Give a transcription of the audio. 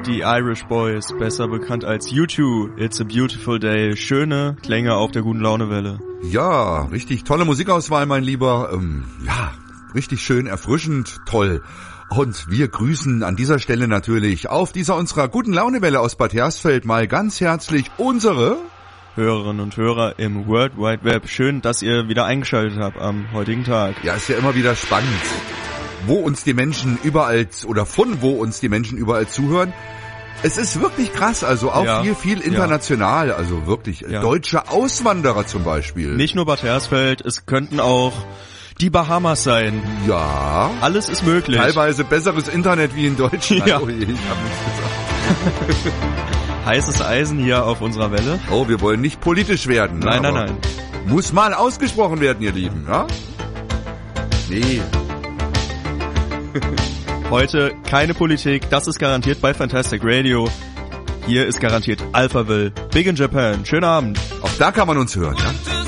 Die Irish Boys, besser bekannt als U2, It's a Beautiful Day. Schöne Klänge auf der guten Launewelle. Ja, richtig tolle Musikauswahl, mein Lieber. Richtig schön, erfrischend, toll. Und wir grüßen an dieser Stelle natürlich auf dieser unserer guten Launewelle aus Bad Hersfeld mal ganz herzlich unsere Hörerinnen und Hörer im World Wide Web. Schön, dass ihr wieder eingeschaltet habt am heutigen Tag. Ja, ist ja immer wieder spannend, wo uns die Menschen überall zuhören. Es ist wirklich krass, also auch viel international, also wirklich deutsche Auswanderer zum Beispiel. Nicht nur Bad Hersfeld, es könnten auch die Bahamas sein. Ja. Alles ist möglich. Teilweise besseres Internet wie in Deutschland. Ja. Oh je, ich hab nichts gesagt. Heißes Eisen hier auf unserer Welle. Oh, wir wollen nicht politisch werden. Ne? Nein. Muss mal ausgesprochen werden, ihr Lieben, ja? Nee. Heute keine Politik, das ist garantiert bei Fantastic Radio. Hier ist garantiert Alphaville, Big in Japan. Schönen Abend. Auch da kann man uns hören, ja?